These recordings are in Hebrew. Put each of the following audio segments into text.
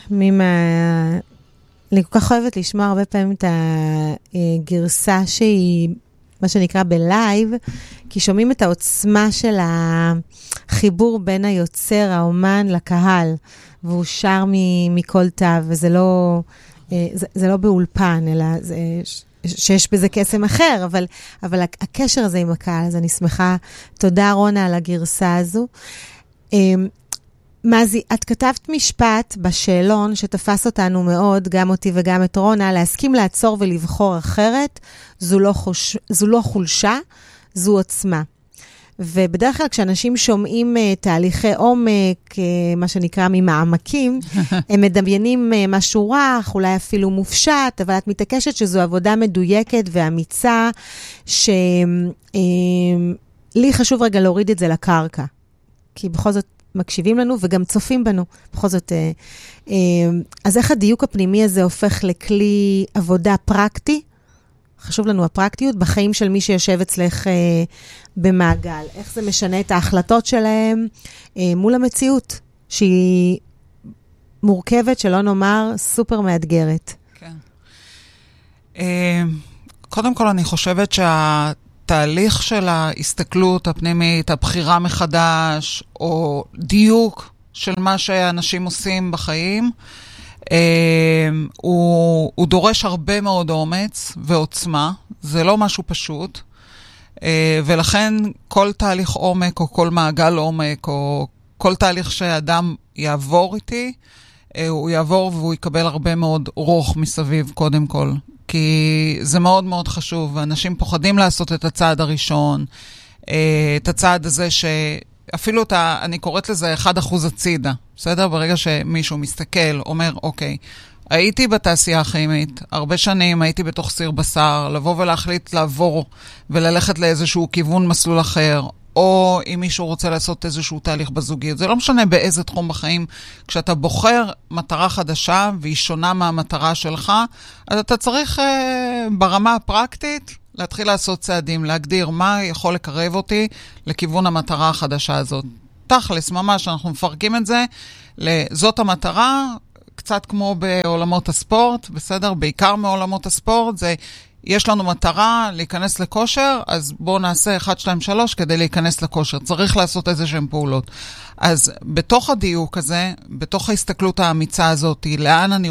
אני כל כך אוהבת לשמוע הרבה פעמים את הגרסה שהיא, מה שנקרא בלייב, כי שומעים את העוצמה של החיבור בין היוצר, האומן, לקהל, והוא שר מכל תו, וזה לא באולפן, אלא שיש בזה קסם אחר, אבל הקשר הזה עם הקהל, אז אני שמחה, תודה רונה על הגרסה הזו. מזי, את כתבת משפט בשאלון שתפס אותנו מאוד, גם אותי וגם את רונה, להסכים לעצור ולבחור אחרת, זו לא חולשה, זו עוצמה. ובדרך כלל כשאנשים שומעים תהליכי עומק, מה שנקרא ממעמקים, הם מדמיינים משהו רך, אולי אפילו מופשט, אבל את מתעקשת שזו עבודה מדויקת ואמיצה, שלי חשוב רגע להוריד את זה לקרקע. כי בכל זאת מקשיבים לנו וגם צופים בנו. בכל זאת, אז איך הדיוק הפנימי הזה הופך לכלי עבודה פרקטי? חשוב לנו הפרקטיות בחיים של מי שיושב אצלך במעגל. איך זה משנה את ההחלטות שלהם מול המציאות, שהיא מורכבת, שלא נאמר, סופר מאתגרת. כן. קודם כל אני חושבת שהתהליך של ההסתכלות הפנימית, הבחירה מחדש, או דיוק של מה שאנשים עושים בחיים, הוא דורש הרבה מאוד אומץ ועוצמה, זה לא משהו פשוט, ולכן כל תהליך עומק או כל מעגל עומק או כל תהליך שאדם יעבור איתי, הוא יעבור והוא יקבל הרבה מאוד רוח מסביב קודם כל, כי זה מאוד מאוד חשוב, ואנשים פוחדים לעשות את הצעד הראשון, את הצעד הזה אפילו אני קוראת לזה 1% הצידה, בסדר? ברגע שמישהו מסתכל, אומר, אוקיי, הייתי בתעשייה הכימית, הרבה שנים הייתי בתוך סיר בשר, לבוא ולהחליט לעבור וללכת לאיזשהו כיוון מסלול אחר, או אם מישהו רוצה לעשות איזשהו תהליך בזוגיות. זה לא משנה באיזה תחום בחיים, כשאתה בוחר מטרה חדשה והיא שונה מהמטרה שלך, אז אתה צריך ברמה הפרקטית להתחיל לעשות צעדים, להגדיר מה יכול לקרב אותי לכיוון המטרה החדשה הזאת. תכלס, ממש, אנחנו מפרקים את זה, זאת המטרה, קצת כמו בעולמות הספורט, בסדר? בעיקר מעולמות הספורט, זה, יש לנו מטרה להיכנס לכושר, אז בואו נעשה 1, 2, 3 כדי להיכנס לכושר. צריך לעשות איזה שהן פעולות. אז בתוך הדיוק הזה, בתוך ההסתכלות האמיצה הזאת, לאן אני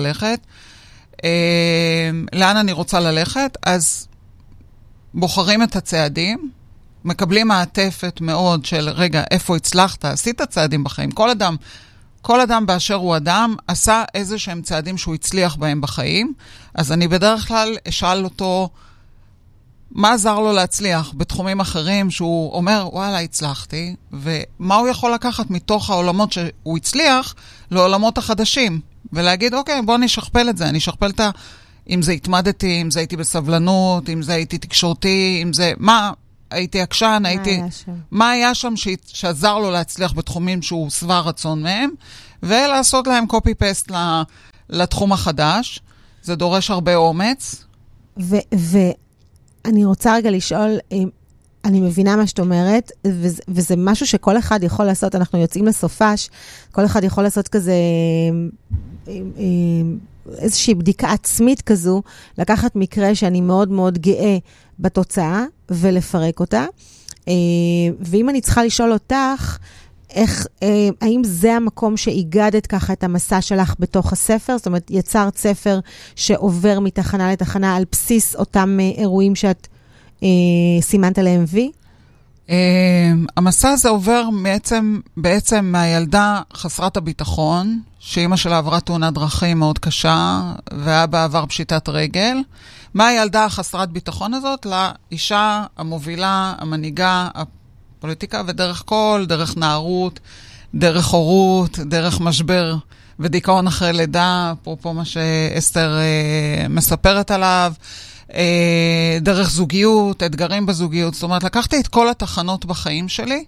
רוצה ללכת, אז בוחרים את הצעדים, מקבלים מעטפת מאוד של, רגע, איפה הצלחת? עשית צעדים בחיים. כל אדם באשר הוא אדם, עשה איזה שהם צעדים שהוא הצליח בהם בחיים, אז אני בדרך כלל אשאל אותו, מה עזר לו להצליח בתחומים אחרים, שהוא אומר, וואלה, הצלחתי, ומה הוא יכול לקחת מתוך העולמות שהוא הצליח, לעולמות החדשים, ולהגיד, אוקיי, בוא נשכפל את זה, אני אשכפל את אם זה התמדתי, אם זה הייתי בסבלנות, אם זה הייתי תקשורתי, אם זה, הייתי עקשן, מה היה שם שעזר לו להצליח בתחומים שהוא שבע רצון מהם, ולעשות להם קופי-פסט לתחום החדש. זה דורש הרבה אומץ. ואני רוצה רגע לשאול, אני מבינה מה שאת אומרת, וזה משהו שכל אחד יכול לעשות, אנחנו יוצאים לסופש, כל אחד יכול לעשות כזה איזושהי בדיקה עצמית כזו, לקחת מקרה שאני מאוד מאוד גאה בתוצאה, ולפרק אותה. ואם אני צריכה לשאול אותך, האם זה המקום שהגדת ככה את המסע שלך בתוך הספר? זאת אומרת, יצרת ספר שעובר מתחנה לתחנה על בסיס אותם אירועים שאת סימנת להם וי? המסע הזה עובר בעצם מהילדה חסרת הביטחון, שאמא שלה עברה תאונת דרכים מאוד קשה, ואבא עבר פשיטת רגל. מה הילדה החסרת ביטחון הזאת? לאישה המובילה, המנהיגה, הפוליטיקה, דרך נערות, דרך הורות, דרך משבר ודיכאון אחרי לידה, אפרופו מה שאסתר מספרת עליו, דרך זוגיות, אתגרים בזוגיות. זאת אומרת, לקחתי את כל התחנות בחיים שלי,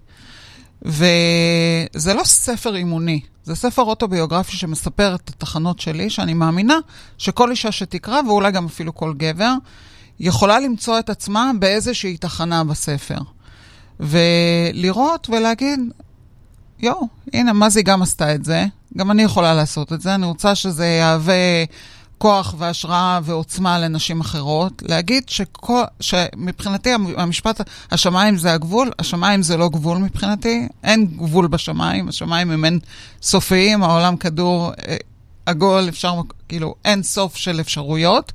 וזה לא ספר אימוני, זה ספר אוטוביוגרפי שמספר את התחנות שלי, שאני מאמינה שכל אישה שתקרא, ואולי גם אפילו כל גבר, יכולה למצוא את עצמה באיזושהי תחנה בספר. ולראות ולהגיד, הנה, מזי גם עשתה את זה, גם אני יכולה לעשות את זה, אני רוצה שזה יהווה כוח והשראה ועוצמה לנשים אחרות, להגיד שמבחינתי המשפט, השמיים זה הגבול, השמיים זה לא גבול מבחינתי, אין גבול בשמיים, השמיים הם אין סופיים, העולם כדור עגול, אפשר, כאילו, אין סוף של אפשרויות,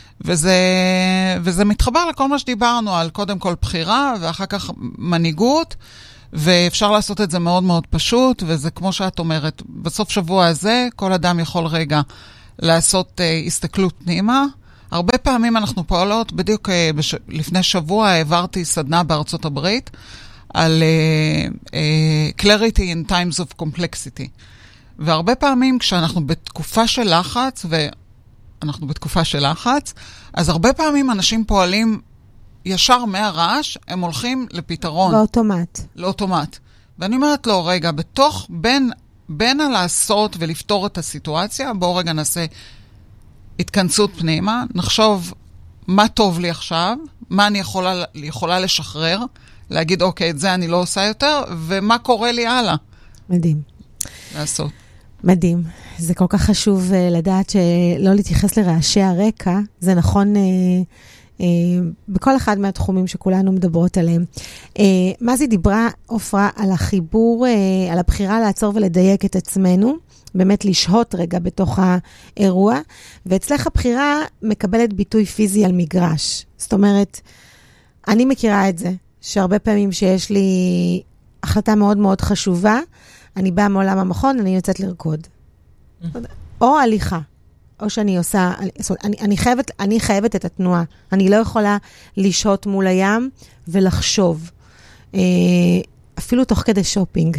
וזה מתחבר לכל מה שדיברנו על קודם כל בחירה, ואחר כך מנהיגות, ואפשר לעשות את זה מאוד מאוד פשוט, וזה כמו שאת אומרת, בסוף שבוע הזה, כל אדם יכול רגע לעשות הסתכלות פנימה. הרבה פעמים אנחנו פועלות, בדיוק לפני שבוע העברתי סדנה בארצות הברית, על clarity in times of complexity. והרבה פעמים כשאנחנו בתקופה של לחץ, ואנחנו בתקופה של לחץ, אז הרבה פעמים אנשים פועלים ישר מהרעש, הם הולכים לפתרון. לאוטומט. ואני אומרת לו, רגע, בין הלעשות ולפתור את הסיטואציה, בואו רגע נעשה התכנסות פנימה, נחשוב מה טוב לי עכשיו, מה אני יכולה לשחרר, להגיד, אוקיי, את זה אני לא עושה יותר, ומה קורה לי הלאה. מדהים. לעשות. מדהים. זה כל כך חשוב לדעת שלא להתייחס לרעשי הרקע, זה נכון בכל אחד מהתחומים שכולנו מדברות עליהם. מזי דיברה, אופרה, על החיבור, על הבחירה לעצור ולדייק את עצמנו, באמת לשהות רגע בתוך האירוע, ואצלך הבחירה מקבלת ביטוי פיזי על מגרש. זאת אומרת, אני מכירה את זה, שהרבה פעמים שיש לי החלטה מאוד מאוד חשובה, אני באה מעולם המכון, אני יוצאת לרקוד. או הליכה. או שאני עושה, אני חייבת את התנועה. אני לא יכולה לשהות מול הים ולחשוב. אפילו תוך כדי שופינג.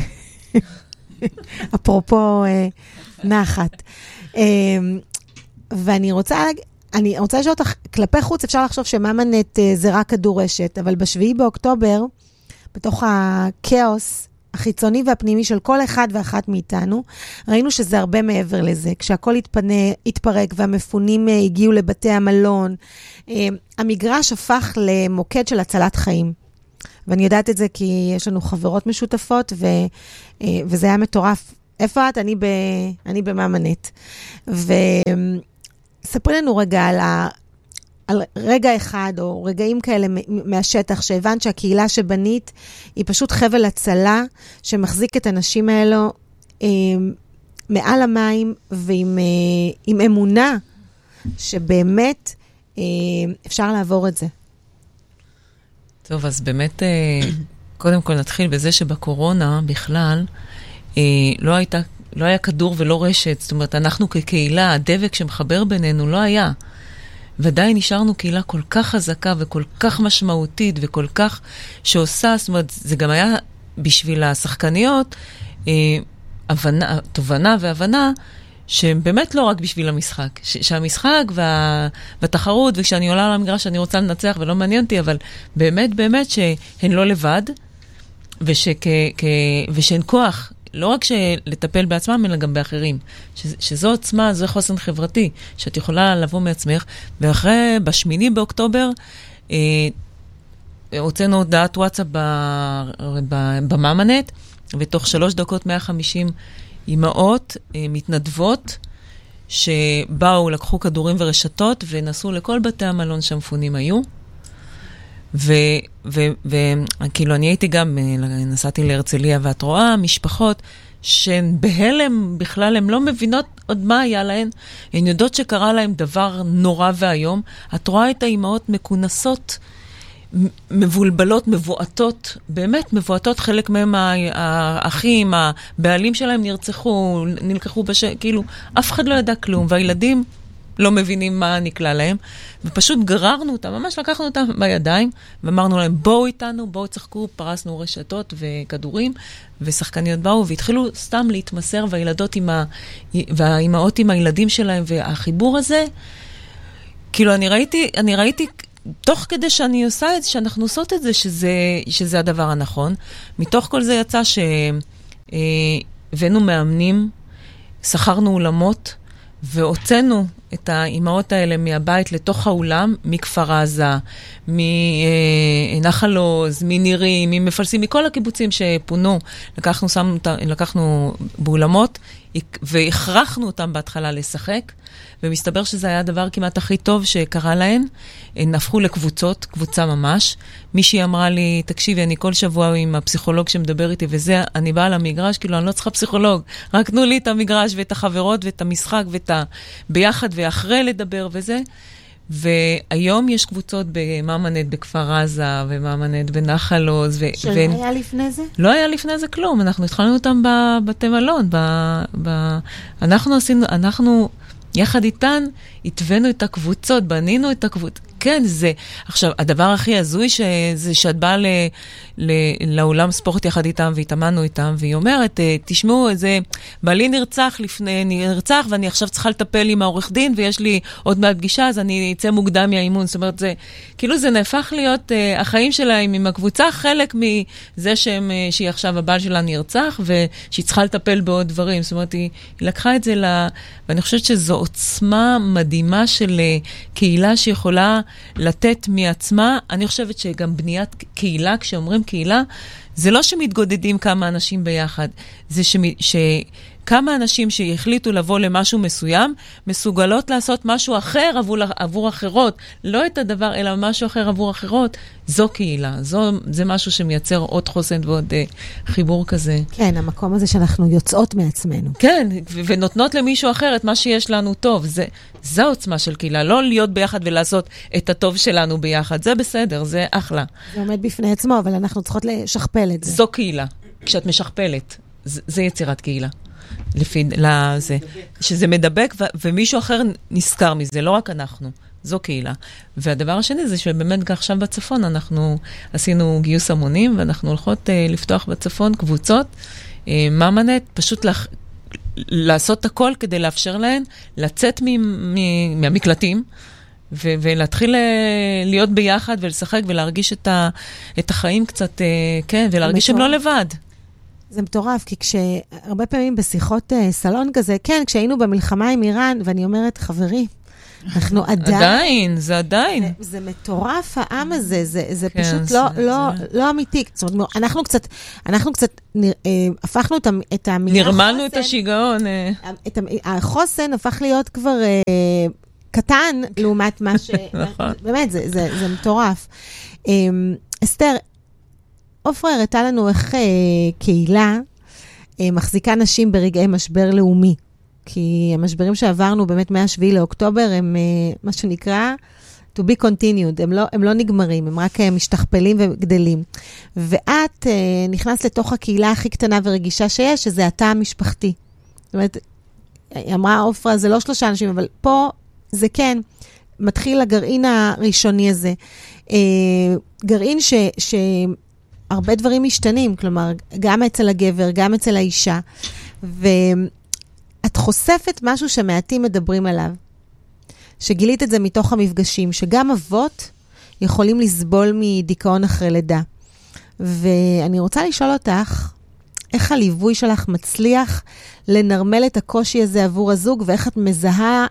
אפרופו נחת. ואני רוצה לשאול אותך, כלפי חוץ אפשר לחשוב שמאמנת זה רק כדורשת, אבל ב7 באוקטובר, בתוך הכאוס, החיצוני והפנימי של כל אחד ואחת מאיתנו, ראינו שזה הרבה מעבר לזה. כשהכל התפרק והמפונים הגיעו לבתי המלון, המגרש הפך למוקד של הצלת חיים. ואני יודעת את זה כי יש לנו חברות משותפות, וזה היה מטורף. איפה את? אני במאמנת. וספרי לנו רגע על רגע אחד, או רגעים כאלה מהשטח, שהבנת שהקהילה שבנית, היא פשוט חבל הצלה, שמחזיק את הנשים האלו מעל המים, ועם אמונה, שבאמת אפשר לעבור את זה. טוב, אז באמת, קודם כל נתחיל בזה שבקורונה בכלל, לא היה כדור ולא רשת, זאת אומרת, אנחנו כקהילה, הדבק שמחבר בינינו לא היה. ודאי נשארנו קהילה כל כך חזקה וכל כך משמעותית וכל כך שעושה, זאת אומרת, זה גם היה בשביל השחקניות, תובנה והבנה, שהם באמת לא רק בשביל המשחק. שהמשחק והתחרות, וכשאני עולה על המגרש אני רוצה לנצח ולא מעניין אותי, אבל באמת שהן לא לבד, ושהן כוח, לא רק לטפל בעצמם, אלא גם באחרים. שזו עוצמה, זה חוסן חברתי, שאת יכולה לבוא מעצמך, ואחרי, ב8 באוקטובר, הוצאנו הודעת וואטסאפ במאמנת, ותוך 3 דקות 150 אימהות מתנדבות, שבאו, לקחו כדורים ורשתות, ונסעו לכל בתי המלון שהמפונים היו. וכאילו אני הייתי גם, נסעתי להרצליה, ואת רואה משפחות שהן בהלם בכלל, הן לא מבינות עוד מה היה להן, הן יודעות שקרה להן דבר נורא והיום, את רואה את האימהות מכונסות, מבולבלות, מבועטות, באמת מבועטות, חלק מהם האחים, הבעלים שלהם נלקחו כאילו, אף אחד לא ידע כלום, והילדים לא מבינים מה נקלע להם, ופשוט גררנו אותם, ממש לקחנו אותם בידיים, ואמרנו להם, בואו איתנו, בואו צחקו, פרסנו רשתות וכדורים, ושחקניות באו, והתחילו סתם להתמסר, והילדות והאימהות עם הילדים שלהם, והחיבור הזה, כאילו אני ראיתי, תוך כדי שאני עושה את זה, שאנחנו עושות את זה, שזה הדבר הנכון. מתוך כל זה יצא שהבאנו מאמנים, שכרנו אולמות, והוצאנו את האימהות האלה מהבית לתוך האולם, מכפר עזה, מנחל עוז, מנירים, ממפלסים, מכל הקיבוצים שפונו, לקחנו באולמות, והכרחנו אותם בהתחלה לשחק, ומסתבר שזה היה הדבר כמעט הכי טוב שקרה להן. הן הפכו לקבוצות, קבוצה ממש. מישהי אמרה לי, תקשיבי, אני כל שבוע עם הפסיכולוג שמדבר איתי, וזה, אני באה למגרש, כאילו, אני לא צריכה פסיכולוג, רק תנו לי את המגרש ואת החברות ואת המשחק ואת ביחד ואחרי לדבר וזה. והיום יש קבוצות במאמנת בכפר עזה, ומאמנת בנחל עוז. שלא היה לפני זה? לא היה לפני זה כלום. אנחנו התחלנו אותם בבתי מלון. אנחנו יחד איתן, התווינו את הקבוצות, בנינו את הקבוצות. כן, זה. עכשיו, הדבר הכי הזוי זה שאת באה לאולם ספורט יחד איתם, והתאמנו איתם, והיא אומרת, תשמעו, בעלי נרצח ואני עכשיו צריכה לטפל עם העורך דין, ויש לי עוד מעט פגישה, אז אני אצא מוקדם מהאימון. זאת אומרת, כאילו זה נהפך להיות החיים שלהם עם הקבוצה, חלק מזה שהיא עכשיו הבעל שלה נרצח, ושהיא צריכה לטפל בעוד דברים. זאת אומרת, היא לקחה את זה ואני חושבת שזו עוצמה מדהימה של קהילה שיכולה לתת מעצמה. אני חושבת שגם בניית קהילה, כשאומרים קהילה, זה לא שמתגודדים כמה אנשים ביחד, זה שכמה אנשים שהחליטו לבוא למשהו מסוים, מסוגלות לעשות משהו אחר עבור אחרות, לא את הדבר, אלא משהו אחר עבור אחרות. זו קהילה, זה משהו שמייצר עוד חוסן ועוד חיבור כזה. כן, המקום הזה שאנחנו יוצאות מעצמנו. כן, ונותנות למישהו אחר את מה שיש לנו טוב. זה העוצמה של קהילה, לא להיות ביחד ולעשות את הטוב שלנו ביחד. זה בסדר, זה אחלה. זה עומד בפני עצמו, אבל אנחנו צריכות לשכפל את זה. זו קהילה. כשאת משכפלת, זה יצירת קהילה. שזה מדבק, ומישהו אחר נזכר מזה, לא רק אנחנו. זו קהילה. והדבר השני זה שבאמת עכשיו בצפון אנחנו עשינו גיוס המונים, ואנחנו הולכות לפתוח בצפון קבוצות, מאמנת, פשוט לעשות הכל כדי לאפשר להן לצאת מהמקלטים, ולהתחיל להיות ביחד ולשחק ולהרגיש את החיים קצת, כן, ולהרגיש שהם לא לבד. זה מטורף, כי הרבה פעמים בשיחות סלון כזה, כן, כשהיינו במלחמה עם איראן, ואני אומרת, חברי, אנחנו עדיין. זה עדיין. זה מטורף העם הזה, זה פשוט לא אמיתי. זאת אומרת, אנחנו קצת הפכנו את המילה חוסן. נרמלנו את השיגעון. החוסן הפך להיות כבר קטן, לעומת מה ש... באמת, זה מטורף. אסתר, עופרה הראתה לנו איך קהילה מחזיקה נשים ברגעי משבר לאומי. כי המשברים שעברנו באמת מה-7 לאוקטובר הם מה שנקרא to be continued, הם לא נגמרים, הם רק משתכפלים וגדלים. ואת נכנסת לתוך הקהילה הכי קטנה ורגישה שיש, שזה התא המשפחתי. זאת אומרת, אמרה עופרה, זה לא 3 אנשים, אבל פה זה כן, מתחיל הגרעין הראשוני הזה. גרעין שהרבה דברים משתנים, כלומר, גם אצל הגבר, גם אצל האישה, את חושפת משהו שמעטים מדברים עליו, שגילית את זה מתוך המפגשים, שגם אבות יכולים לסבול מדיכאון אחרי לידה. ואני רוצה לשאול אותך, איך הליווי שלך מצליח לנרמל את הקושי הזה עבור הזוג, ואיך את מזהה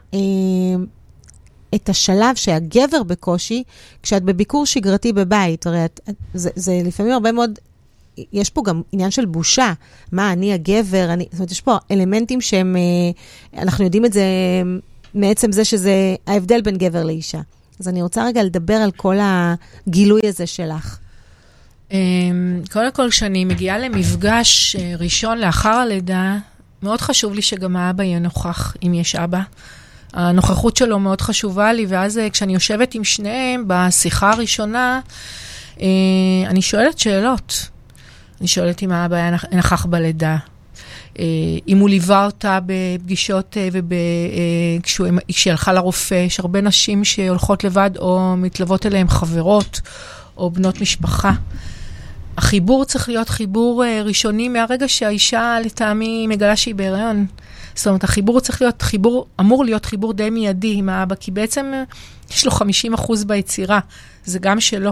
את השלב שהגבר בקושי, כשאת בביקור שגרתי בבית. הרי זה לפעמים הרבה מאוד... יש פה גם עניין של בושה. מה, אני הגבר, זאת אומרת, יש פה אלמנטים שהם, אנחנו יודעים את זה מעצם זה שזה ההבדל בין גבר לאישה. אז אני רוצה רגע לדבר על כל הגילוי הזה שלך. קודם כל, כשאני מגיעה למפגש ראשון לאחר הלידה, מאוד חשוב לי שגם האבא יהיה נוכח, אם יש אבא. הנוכחות שלו מאוד חשובה לי, ואז כשאני יושבת עם שניהם בשיחה הראשונה, אני שואלת שאלות. אני שואלת אם האבא היה נכח בלידה, אם הוא ליווה אותה בפגישות כשהיא הלכה לרופא. יש הרבה נשים שהולכות לבד או מתלוות אליהן חברות או בנות משפחה. החיבור צריך להיות חיבור ראשוני מהרגע שהאישה לטעמי מגלה שהיא בהיריון. זאת אומרת, החיבור צריך להיות אמור להיות חיבור די מיידי עם האבא, כי בעצם יש לו 50% ביצירה, זה גם שלו.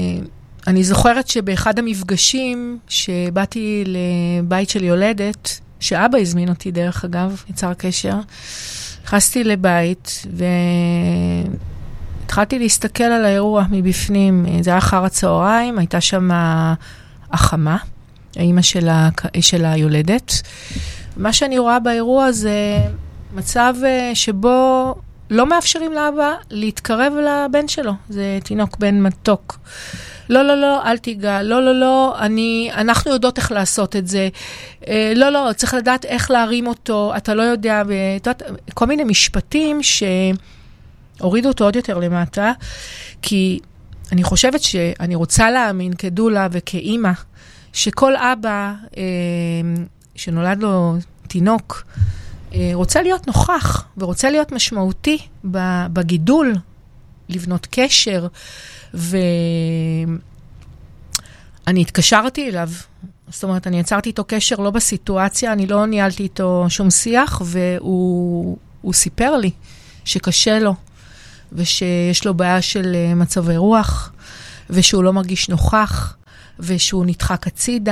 ואני זוכרת שבאחד המפגשים שבאתי לבית של יולדת, שאבא הזמין אותי דרך אגב, יצר קשר. נכנסתי לבית, והתחלתי להסתכל על האירוע מבפנים. זה היה אחר הצהריים, הייתה שם החמה, האמא של היולדת. מה שאני רואה באירוע זה מצב שבו לא מאפשרים לאבא להתקרב לבן שלו. זה תינוק בן מתוק. לא, לא, לא, אל תיגע. לא, לא, לא, אנחנו יודעות איך לעשות את זה. לא, לא, צריך לדעת איך להרים אותו. אתה לא יודע, כל מיני משפטים שהורידו אותו עוד יותר למטה, כי אני חושבת שאני רוצה להאמין כדולה וכאימא, שכל אבא שנולד לו תינוק, רוצה להיות נוכח ורוצה להיות משמעותי בגידול, לבנות קשר, ואני התקשרתי אליו, זאת אומרת, אני יצרתי איתו קשר לא בסיטואציה, אני לא ניהלתי איתו שום שיח, והוא סיפר לי שקשה לו, ושיש לו בעיה של מצבי רוח, ושהוא לא מרגיש נוכח, ושהוא נדחק הצידה,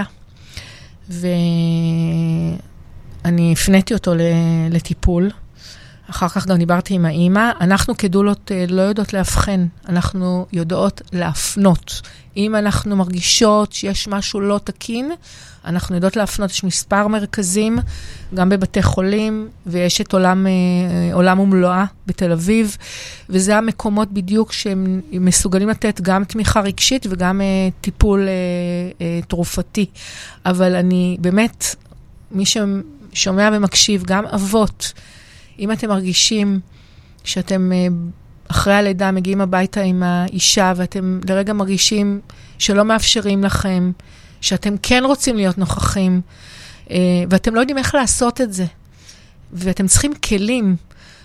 ואני הפניתי אותו לטיפול. אחר כך גם דיברתי עם האמא. אנחנו כדולות לא יודעות להבחן, אנחנו יודעות להפנות. אם אנחנו מרגישות שיש משהו לא תקין, אנחנו יודעות להפנות. יש מספר מרכזים, גם בבתי חולים, ויש את עולם ומלואה בתל אביב, וזה המקומות בדיוק שהם מסוגלים לתת גם תמיכה רגשית וגם טיפול תרופתי. אבל אני באמת, מי ששומע ומקשיב, גם אבות, אם אתם מרגישים שאתם אחרי הלידה מגיעים הביתה עם האישה, ואתם לרגע מרגישים שלא מאפשרים לכם, שאתם כן רוצים להיות נוכחים, ואתם לא יודעים איך לעשות את זה, ואתם צריכים כלים,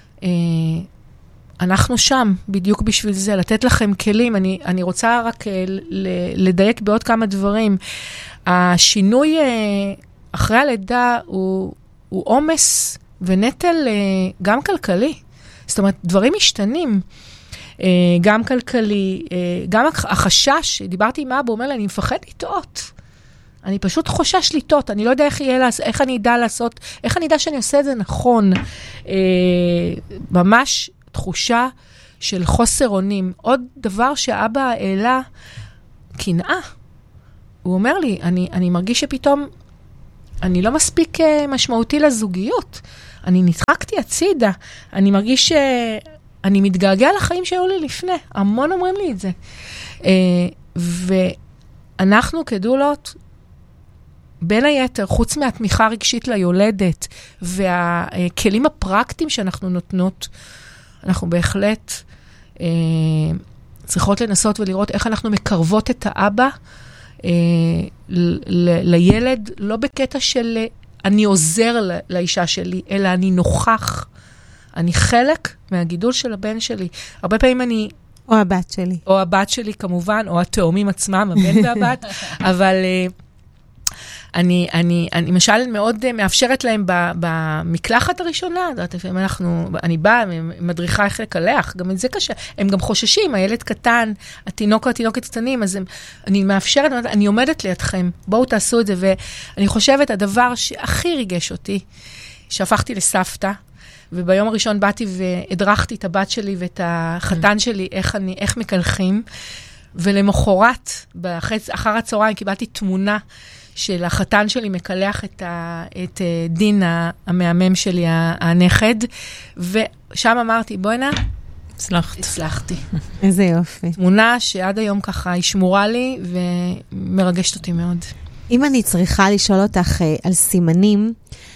אנחנו שם בדיוק בשביל זה, לתת לכם כלים. אני רוצה רק לדייק בעוד כמה דברים. השינוי אחרי הלידה הוא עומס ונטל גם כלכלי. זאת אומרת, דברים משתנים. גם כלכלי, גם החשש, דיברתי עם אבא, הוא אומר לי, אני מפחד לטעות. אני פשוט חושש לטעות, אני לא יודע איך אני אדע לעשות, איך אני אדע שאני עושה את זה נכון. ממש תחושה של חוסר אונים. עוד דבר שאבא העלה, קנאה. הוא אומר לי, אני מרגיש שפתאום אני לא מספיק משמעותי לזוגיות. אני נדחקתי הצידה. אני מרגיש שאני מתגעגע לחיים שהיו לי לפני. המון אומרים לי את זה. ואנחנו כדולות, בין היתר, חוץ מהתמיכה הרגשית ליולדת, והכלים הפרקטיים שאנחנו נותנות, אנחנו בהחלט צריכות לנסות ולראות איך אנחנו מקרבות את האבא לילד, לא בקטע של אני עוזר לאישה שלי, אלא אני נוכח. אני חלק מהגידול של הבן שלי. הרבה פעמים אני... או הבת שלי. או הבת שלי כמובן, או התאומים עצמם, הבן והבת, אבל אני למשל מאוד מאפשרת להם במקלחת הראשונה, אני באה, מדריכה איך לקלח, גם את זה קשה, הם גם חוששים, הילד קטן, התינוק או התינוקת קטנים, אז אני מאפשרת, אני עומדת לידכם, בואו תעשו את זה, ואני חושבת, הדבר שהכי ריגש אותי, שהפכתי לסבתא, וביום הראשון באתי והדרכתי את הבת שלי ואת החתן שלי, איך מקלחים, ולמחרת, אחר הצהריים, קיבלתי תמונה של החתן שלי מקלח את דין המאמם שלי, הנכד, ושם אמרתי, בואי נא, הצלחתי. איזה יופי. תמונה שעד היום ככה היא שמורה לי, ומרגשת אותי מאוד. אם אני צריכה לשאול אותך על סימנים,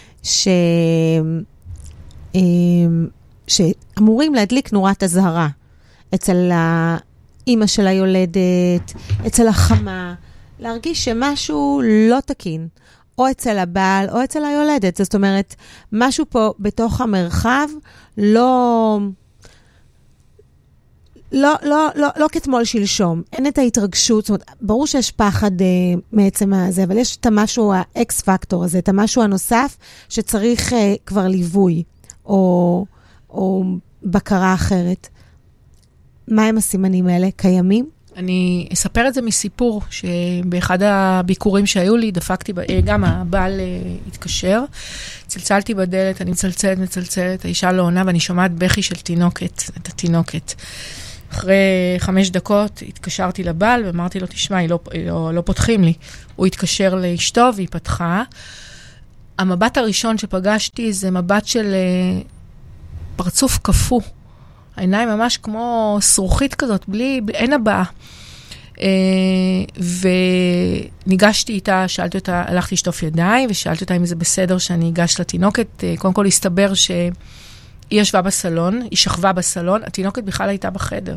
שאמורים להדליק נורת הזהרה, אצל האמא של היולדת, אצל החמה, להרגיש שמשהו לא תקין, או אצל הבעל, או אצל היולדת. זאת אומרת, משהו פה בתוך המרחב, לא כתמול שלשום. אין את ההתרגשות, זאת אומרת, ברור שיש פחד מעצם הזה, אבל יש את המשהו, האקס פקטור הזה, את המשהו הנוסף, שצריך כבר ליווי, או בקרה אחרת. מה הם הסימנים האלה? קיימים? אני אספר את זה מסיפור, שבאחד הביקורים שהיו לי, דפקתי, גם הבעל התקשר, צלצלתי בדלת, אני מצלצלת, האישה לא עונה, ואני שומעת בכי של תינוקת, את התינוקת. אחרי 5 דקות התקשרתי לבעל, ואמרתי לו, תשמע, לא פותחים לי. הוא התקשר לאשתו, והיא פתחה. המבט הראשון שפגשתי, זה מבט של פרצוף קפוא. העיניים ממש כמו שרוכית כזאת, אין הבאה. וניגשתי איתה, שאלתי אותה, הלכתי לשטוף ידיים, ושאלתי אותה אם זה בסדר שאני אגש לתינוקת. קודם כל הסתבר שהיא ישבה בסלון, היא שכבה בסלון, התינוקת בכלל הייתה בחדר.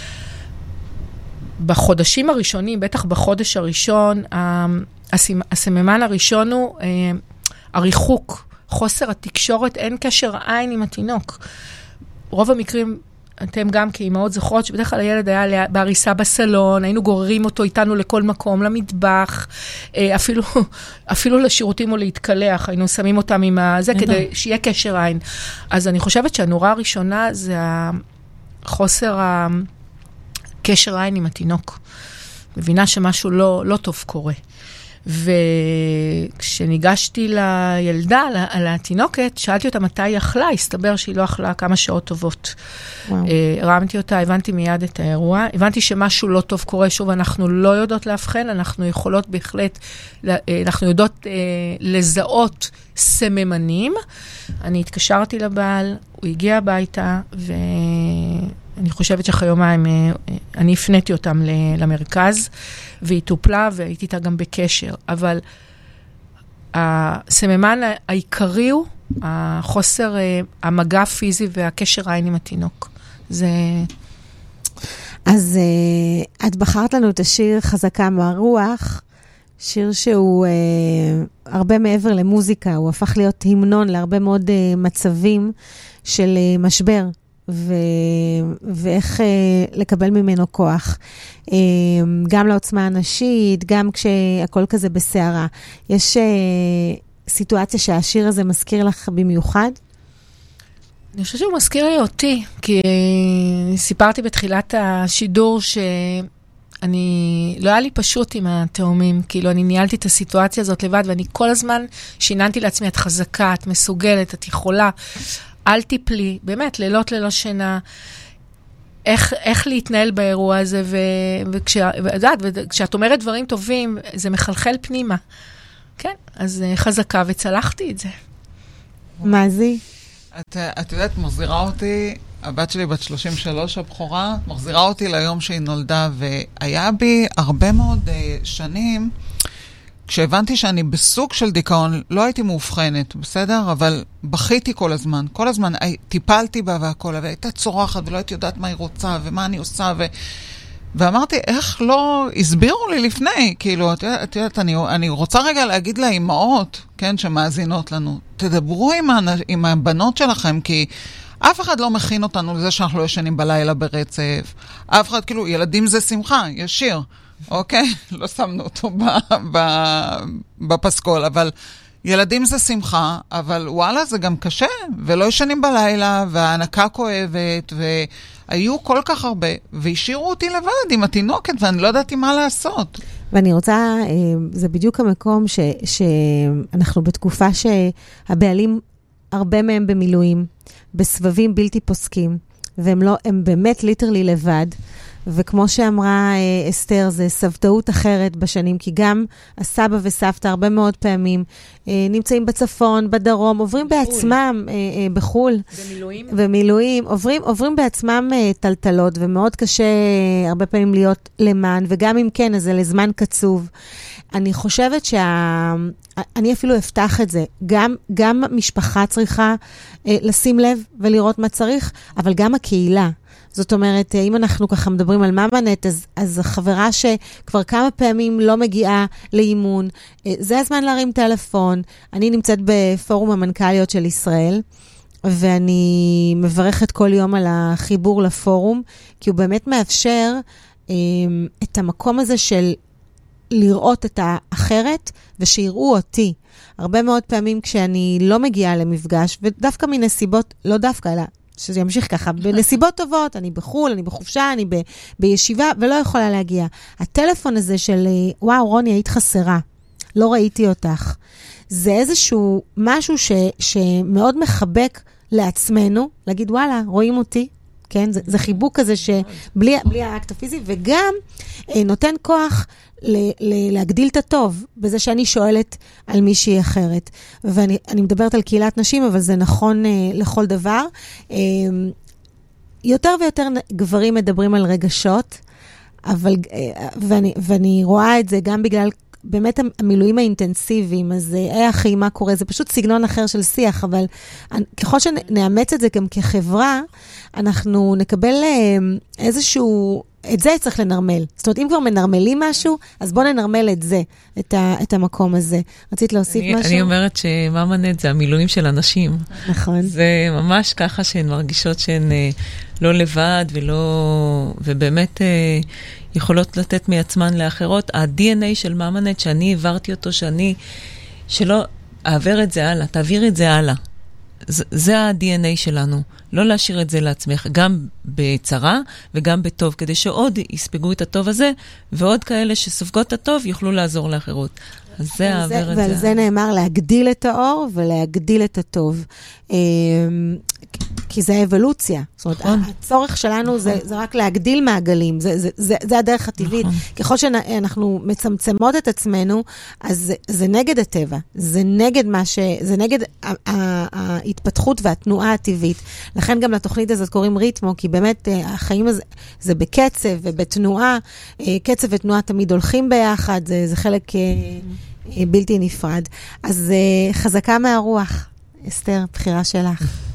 בחודשים הראשונים, בטח בחודש הראשון, הסממן הראשון הוא הריחוק, חוסר התקשורת, אין קשר עין עם התינוק. רוב המקרים, אתם גם כאימהות זוכרות, שבדרך כלל הילד היה בהריסה בסלון, היינו גוררים אותו איתנו לכל מקום, למטבח, אפילו לשירותים או להתקלח, היינו שמים אותם עם זה, כדי שיהיה קשר עין. אז אני חושבת שהנורה הראשונה זה חוסר הקשר עין עם התינוק. מבינה שמשהו לא טוב קורה. וכשניגשתי לילדה, על התינוקת, שאלתי אותה מתי היא אכלה, הסתבר שהיא לא אכלה כמה שעות טובות. הרמתי אותה, הבנתי מיד את האירוע, הבנתי שמשהו לא טוב קורה, שוב, אנחנו לא יודעות להבחן, אנחנו יכולות בהחלט, אנחנו יודעות לזהות סממנים. אני התקשרתי לבעל, הוא הגיע הביתה, אני חושבת שחיומיים, אני הפניתי אותם למרכז, והיא טופלה, והייתי איתה גם בקשר. אבל הסממן העיקרי הוא החוסר המגע הפיזי והקשר העין עם התינוק. אז את בחרת לנו את השיר חזקה מהרוח, שיר שהוא הרבה מעבר למוזיקה, הוא הפך להיות המנון להרבה מאוד מצבים של משבר. ואיך לקבל ממנו כוח. גם לעוצמה הנשית, גם כשהכל כזה בסערה. יש סיטואציה שהשיר הזה מזכיר לך במיוחד? אני חושבת שהוא מזכיר לי אותי, כי סיפרתי בתחילת השידור שאני לא היה לי פשוט עם התאומים, כאילו אני ניהלתי את הסיטואציה הזאת לבד, ואני כל הזמן שיננתי לעצמי, את חזקה, את מסוגלת, את יכולה, אל תיפלי, באמת, לילות ללא שינה, איך להתנהל באירוע הזה, וכשאת אומרת דברים טובים, זה מחלחל פנימה. כן, אז חזקה, וצלחתי את זה. מה זה? את יודעת, מחזירה אותי, הבת שלי בת 33, הבכורה, מחזירה אותי ליום שהיא נולדה, והיה בי הרבה מאוד שנים, כשהבנתי שאני בסוג של דיכאון, לא הייתי מאובחנת, בסדר? אבל בכיתי כל הזמן. כל הזמן טיפלתי בה והכל, והייתה צורחת ולא הייתי יודעת מה היא רוצה ומה אני עושה. ואמרתי, איך לא הסבירו לי לפני? כאילו, את יודעת, אני רוצה רגע להגיד לאימהות, כן, שמאזינות לנו, תדברו עם הבנות שלכם, כי אף אחד לא מכין אותנו לזה שאנחנו לא ישנים בלילה ברצף. אף אחד, כאילו, ילדים זה שמחה, יש שיר. אוקיי? לא שמנו אותו בפסקול, אבל ילדים זה שמחה, אבל וואלה, זה גם קשה, ולא ישנים בלילה, והענקה כואבת, והיו כל כך הרבה, והשאירו אותי לבד עם התינוקת, ואני לא ידעתי מה לעשות. ואני רוצה, זה בדיוק המקום שאנחנו בתקופה שהבעלים, הרבה מהם במילואים, בסבבים בלתי פוסקים, והם באמת ליטרלי לבד, וכמו שאמרה אסתר, זה סבתאות אחרת בשנים, כי גם הסבא וסבתא הרבה מאוד פעמים נמצאים בצפון, בדרום, עוברים בעצמם בחול. במילואים. עוברים בעצמם טלטלות, ומאוד קשה הרבה פעמים להיות למען, וגם אם כן, אז זה לזמן קצוב. אני חושבת אני אפילו אפתח את זה. גם משפחה צריכה לשים לב ולראות מה צריך, אבל גם הקהילה. זאת אומרת, אם אנחנו ככה מדברים על ממנט, אז החברה שכבר כמה פעמים לא מגיעה לאימון, זה הזמן להרים טלפון. אני נמצאת בפורום המנכ"ליות של ישראל, ואני מברכת כל יום על החיבור לפורום, כי הוא באמת מאפשר את המקום הזה של לראות את האחרת, ושיראו אותי. הרבה מאוד פעמים כשאני לא מגיעה למפגש, ודווקא מנסיבות, לא דווקא, אלא שזה ימשיך ככה, בנסיבות טובות, אני בחול, אני בחופשה, אני בישיבה, ולא יכולה להגיע. הטלפון הזה של, וואו, רוני, היית חסרה, לא ראיתי אותך. זה איזשהו משהו שמאוד מחבק לעצמנו, להגיד, וואלה, רואים אותי, כן? זה חיבוק כזה שבלי האקט הפיזי, וגם נותן כוח להגדיל את הטוב, בזה שאני שואלת על מישהי אחרת. ואני מדברת על קהילת נשים, אבל זה נכון לכל דבר. יותר ויותר גברים מדברים על רגשות, ואני רואה את זה גם בגלל באמת המילואים האינטנסיביים, אז אחי, מה קורה? זה פשוט סגנון אחר של שיח, אבל ככל שנאמץ את זה גם כחברה, אנחנו נקבל איזשהו, את זה צריך לנרמל. זאת אומרת, אם כבר מנרמלים משהו, אז בוא ננרמל את זה, את המקום הזה. רצית להוסיף משהו? אני אומרת שמאמנת זה המילואים של אנשים. נכון. זה ממש ככה שהן מרגישות שהן לא לבד ובאמת יכולות לתת מעצמן לאחרות. ה-DNA של מאמנת, שאני העברתי אותו, שלא אעבר את זה הלאה, תעביר את זה הלאה. זה ה-DNA שלנו. לא להשאיר את זה לעצמך, גם בצרה וגם בטוב, כדי שעוד יספגו את הטוב הזה, ועוד כאלה שסופגות את הטוב יוכלו לעזור לאחרות. אז זה העבר את זה. ועל זה נאמר להגדיל את האור ולהגדיל את הטוב. כי זה האבולוציה. זאת אומרת, הצורך שלנו זה רק להגדיל מעגלים. זה הדרך הטבעית. ככל שאנחנו מצמצמות את עצמנו, אז זה נגד הטבע. זה נגד ההתפתחות והתנועה הטבעית. לכן גם לתוכנית הזאת קוראים ריתמו, כי באמת החיים הזה, זה בקצב ובתנועה. קצב ותנועה תמיד הולכים ביחד. זה חלק בלתי נפרד. אז חזקה מהרוח. אסתר, בחירה שלך.